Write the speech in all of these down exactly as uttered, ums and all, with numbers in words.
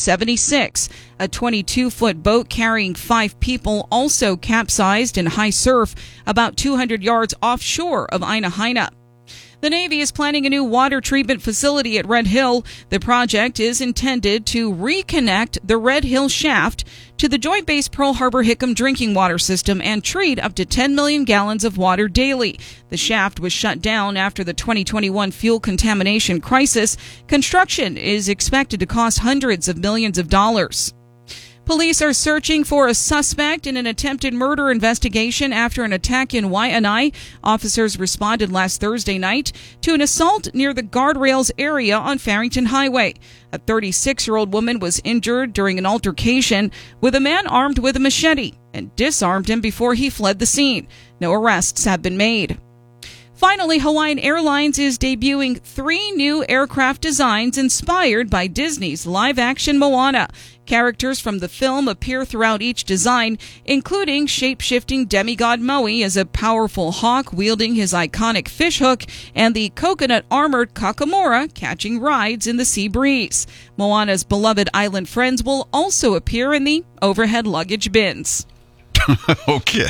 seventy-six. A twenty-two foot boat carrying five people also capsized in high surf about two hundred yards offshore of Aina Haina. The Navy is planning a new water treatment facility at Red Hill. The project is intended to reconnect the Red Hill shaft to the Joint Base Pearl Harbor-Hickam drinking water system and treat up to ten million gallons of water daily. The shaft was shut down after the twenty twenty-one fuel contamination crisis. Construction is expected to cost hundreds of millions of dollars. Police are searching for a suspect in an attempted murder investigation after an attack in Waianae. Officers responded last Thursday night to an assault near the guardrails area on Farrington Highway. A thirty-six-year-old woman was injured during an altercation with a man armed with a machete and disarmed him before he fled the scene. No arrests have been made. Finally, Hawaiian Airlines is debuting three new aircraft designs inspired by Disney's live-action Moana. Characters from the film appear throughout each design, including shape-shifting demigod Maui as a powerful hawk wielding his iconic fishhook and the coconut-armored Kakamora catching rides in the sea breeze. Moana's beloved island friends will also appear in the overhead luggage bins. Okay.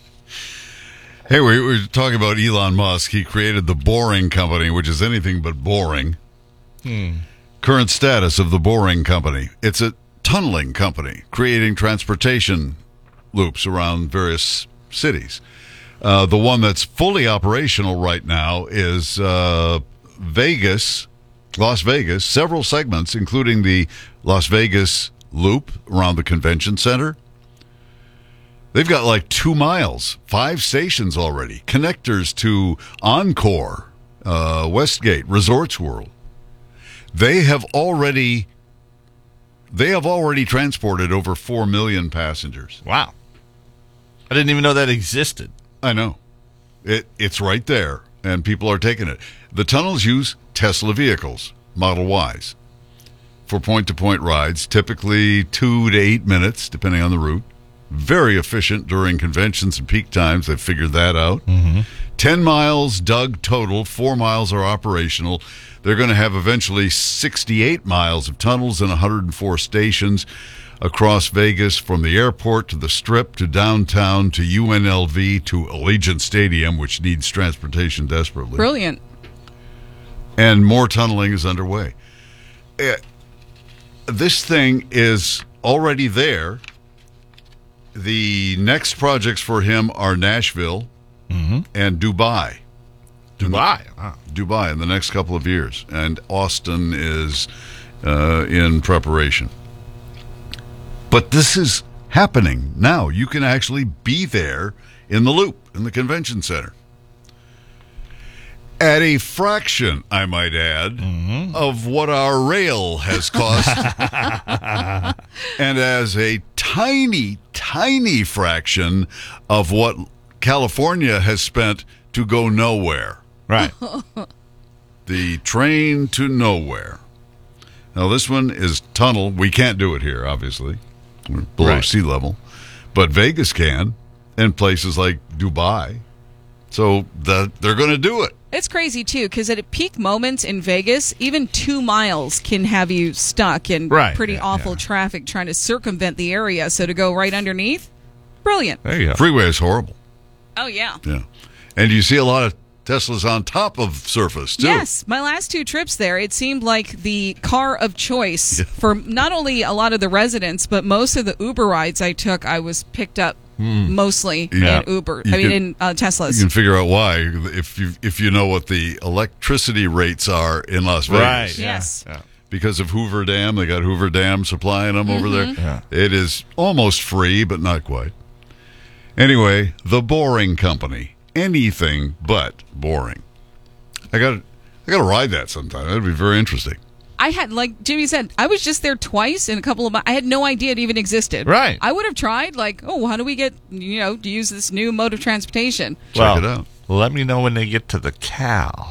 Hey, we were talking about Elon Musk. He created the Boring Company, which is anything but boring. Hmm. Current status of the Boring Company. It's a tunneling company creating transportation loops around various cities. Uh, the one that's fully operational right now is uh, Vegas, Las Vegas, several segments, including the Las Vegas Loop around the convention center. They've got like two miles, five stations already, connectors to Encore, uh, Westgate, Resorts World. They have already, they have already transported over four million passengers. Wow. I didn't even know that existed. I know. It, it's right there, and people are taking it. The tunnels use Tesla vehicles, Model Ys, for point-to-point rides, typically two to eight minutes, depending on the route. Very efficient during conventions and peak times. They've figured that out. Mm-hmm. Ten miles dug total. Four miles are operational. They're going to have eventually sixty-eight miles of tunnels and one hundred four stations across Vegas, from the airport to the Strip to downtown to U N L V to Allegiant Stadium, which needs transportation desperately. Brilliant. And more tunneling is underway. Uh, this thing is already there. The next projects for him are Nashville Mm-hmm. and Dubai. Dubai. Wow. Dubai in the next couple of years. And Austin is uh, in preparation. But this is happening now. You can actually be there in the loop, in the convention center. At a fraction, I might add, Mm-hmm. of what our rail has cost. And as a tiny, tiny fraction of what California has spent to go nowhere. Right. The train to nowhere. Now, this one is tunnel. We can't do it here, obviously. We're below Right. sea level. But Vegas can, and places like Dubai. So the, they're going to do it. It's crazy, too, because at peak moments in Vegas, even two miles can have you stuck in Right, pretty yeah, awful yeah. traffic trying to circumvent the area. So to go right underneath, brilliant. There you go. Freeway is horrible. Oh, yeah. Yeah. And you see a lot of Teslas on top of surface, too. Yes, my last two trips there, it seemed like the car of choice for not only a lot of the residents, but most of the Uber rides I took, I was picked up mostly Yeah. in Uber. You I mean, can- in uh, Teslas. You can figure out why if you if you know what the electricity rates are in Las Vegas. Right. yeah, Yes. Yeah. Because of Hoover Dam, they got Hoover Dam supplying them over there. Yeah. It is almost free, but not quite. Anyway, the Boring Company. Anything but boring. I got I got to ride that sometime. That'd be very interesting. I had, like Jimmy said, I was just there twice in a couple of months. I had no idea it even existed. Right. I would have tried, like, oh, how do we get, you know, to use this new mode of transportation? Check well, it out. Let me know when they get to the Cal.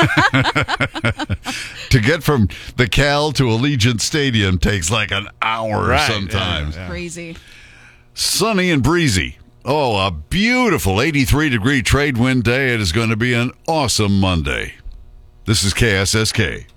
To get from the Cal to Allegiant Stadium takes like an hour Right, sometimes. yeah, yeah. Crazy. Sunny and breezy. Oh, a beautiful eighty-three degree trade wind day. It is going to be an awesome Monday. This is K S S K.